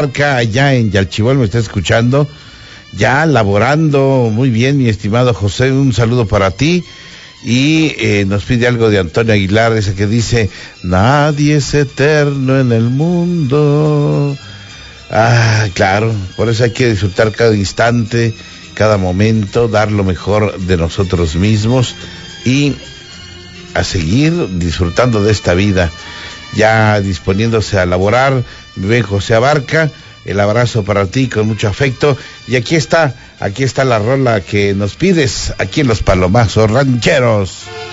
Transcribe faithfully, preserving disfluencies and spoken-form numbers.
Abarca, allá en Yalchibol, me está escuchando, ya laborando, muy bien, mi estimado José, un saludo para ti. Y eh, nos pide algo de Antonio Aguilar, ese que dice, nadie es eterno en el mundo. Ah, claro, por eso hay que disfrutar cada instante, cada momento, dar lo mejor de nosotros mismos y a seguir disfrutando de esta vida. Ya disponiéndose a laborar, mi buen José Abarca, el abrazo para ti con mucho afecto. Y aquí está, aquí está la rola que nos pides, aquí en Los Palomazos Rancheros.